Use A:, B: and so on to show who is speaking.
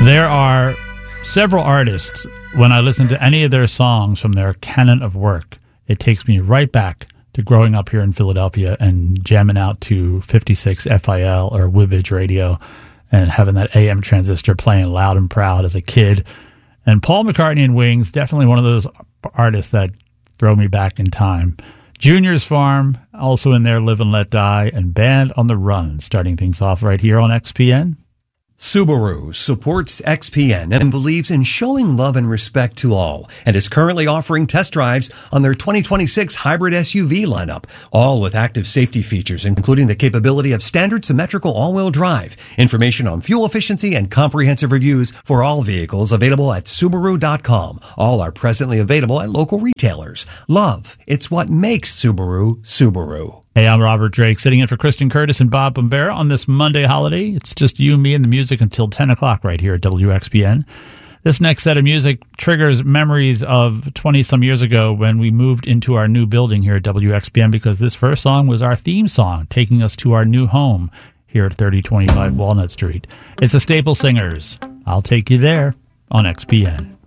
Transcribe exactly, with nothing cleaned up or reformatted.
A: There are several artists, when I listen to any of their songs from their canon of work, it takes me right back to growing up here in Philadelphia and jamming out to fifty-six F I L or Wibbage Radio and having that A M transistor playing loud and proud as a kid. And Paul McCartney and Wings, definitely one of those artists that throw me back in time. Junior's Farm, also in there, Live and Let Die, and Band on the Run, starting things off right here on X P N.
B: Subaru supports X P N and believes in showing love and respect to all, and is currently offering test drives on their twenty twenty-six hybrid S U V lineup, all with active safety features, including the capability of standard symmetrical all-wheel drive. Information on fuel efficiency and comprehensive reviews for all vehicles available at Subaru dot com. All are presently available at local retailers. Love, it's what makes Subaru, Subaru.
A: Hey, I'm Robert Drake, sitting in for Kristen Curtis and Bob Bombera on this Monday holiday. It's just you, me, and the music until ten o'clock right here at W X P N. This next set of music triggers memories of twenty-some years ago when we moved into our new building here at W X P N, because this first song was our theme song, taking us to our new home here at thirty twenty-five Walnut Street. It's the Staple Singers. I'll Take You There on X P N.